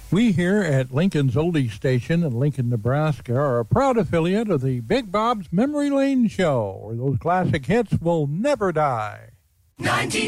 We here at Lincoln's Oldies Station in Lincoln, Nebraska are a proud affiliate of the Big Bob's Memory Lane Show, where those classic hits will never die. 19